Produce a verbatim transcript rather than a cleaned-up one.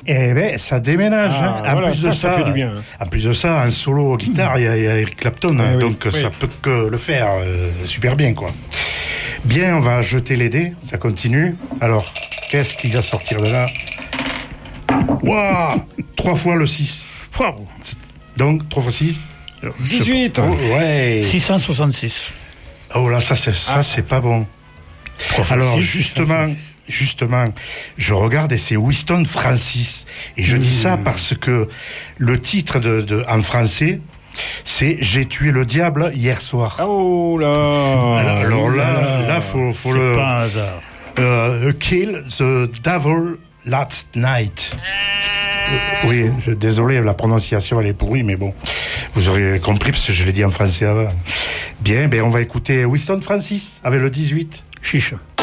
Eh ben, ça déménage. Ah, hein. En, voilà, plus ça, de ça ça, fait du bien, hein. en plus de ça, un solo guitare, il y, a- il y a Eric Clapton, hein, Eh oui, donc oui. ça peut que le faire euh, super bien, quoi. Bien, on va jeter les dés, ça continue. Alors, qu'est-ce qui va sortir de là? Waouh, trois fois le six. Wow. Donc, trois fois six. dix-huit. Oh, ouais. six cent soixante-six. Oh là, ça, c'est, ça, Ah. c'est pas bon. Alors, justement, justement, je regarde et c'est Winston Francis. Et je dis ça parce que le titre de, de, en français, c'est J'ai tué le diable hier soir. Oh là. Alors, alors là, là, faut, faut C'est le. pas un hasard. Euh, Kill the Devil Last Night. Euh, oui, je, désolé, la prononciation elle est pourrie, mais bon, vous aurez compris parce que je l'ai dit en français avant. Bien, ben on va écouter Winston Francis avec le dix-huit. Chiche.